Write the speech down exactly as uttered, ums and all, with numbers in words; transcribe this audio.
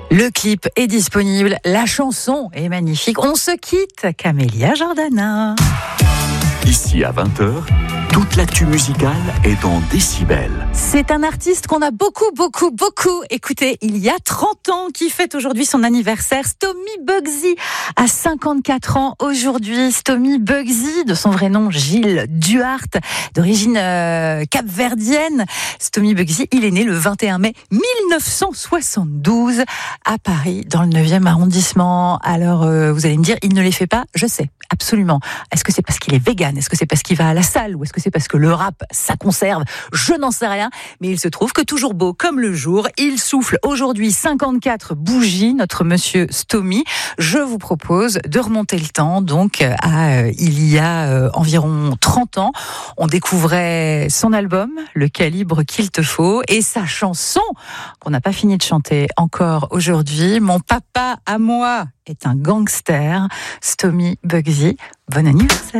Le clip est disponible, la chanson est magnifique. On se quitte, Camélia Jordana. Ici à vingt heures, toute l'actu musicale est dans Décibel. C'est un artiste qu'on a beaucoup, beaucoup, beaucoup écouté il y a trente ans, qui fête aujourd'hui son anniversaire. Stomy Bugsy a cinquante-quatre ans aujourd'hui. Stomy Bugsy, de son vrai nom Gilles Duhart, d'origine euh, capverdienne. Stomy Bugsy, il est né le vingt et un mai mille neuf cent soixante-douze à Paris, dans le neuvième arrondissement. Alors, euh, vous allez me dire, il ne les fait pas? Je sais, absolument. Est-ce que c'est parce qu'il est vegan? Est-ce que c'est parce qu'il va à la salle? Ou est-ce que c'est parce que le rap, ça conserve? Je n'en sais rien. Mais il se trouve que toujours beau comme le jour, il souffle aujourd'hui cinquante-quatre bougies, notre monsieur Stomy. Je vous propose de remonter le temps, donc, à euh, il y a euh, environ trente ans. On découvrait son album, Le calibre qu'il te faut, et sa chanson, qu'on n'a pas fini de chanter encore aujourd'hui, Mon papa à moi est un gangster. Stomy Bugsy, bon anniversaire.